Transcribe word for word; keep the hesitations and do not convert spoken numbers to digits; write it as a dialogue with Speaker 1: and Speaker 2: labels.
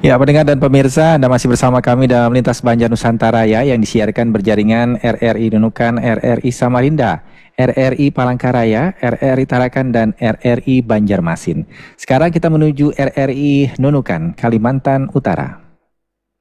Speaker 1: Ya, pendengar dan pemirsa, Anda masih bersama kami dalam Lintas Banjar Nusantara ya, yang disiarkan berjaringan R R I Nunukan, R R I Samarinda, R R I Palangkaraya, R R I Tarakan, dan R R I Banjarmasin. Sekarang kita menuju R R I Nunukan, Kalimantan Utara.